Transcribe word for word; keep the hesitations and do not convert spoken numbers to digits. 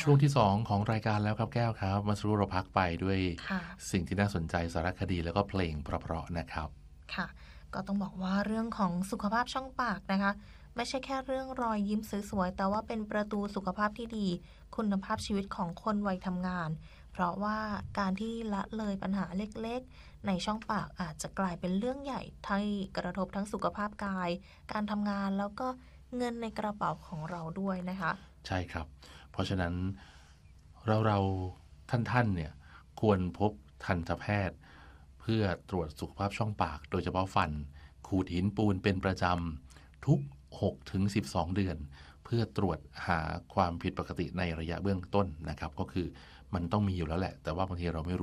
ช่วงที่สองของรายการแล้วครับแก้วครับมาสู่เราพักไปด้วยสิ่งที่น่าสนใจสารคดีแล้วก็เพลงเพราะๆนะครับค่ะก็ต้องบอกว่าเรื่องของสุขภาพช่องปากนะคะไม่ใช่แค่เรื่องรอยยิ้มสวยๆแต่ว่าเป็นประตูสุขภาพที่ดีคุณภาพชีวิตของคนวัยทำงานเพราะว่าการที่ละเลยปัญหาเล็กๆในช่องปากอาจจะกลายเป็นเรื่องใหญ่ที่กระทบทั้งสุขภาพกายการทำงานแล้วก็เงินในกระเป๋าของเราด้วยนะคะใช่ครับเพราะฉะนั้นเราเราท่านๆเนี่ยควรพบทันตแพทย์เพื่อตรวจสุขภาพช่องปากโดยเฉพาะฟันขูดหินปูนเป็นประจำทุก หกถึงสิบสอง เดือนเพื่อตรวจหาความผิดปกติในระยะเบื้องต้นนะครับก็คือมันต้องมีอยู่แล้วแหละแต่ว่าบางทีเราไม่รู้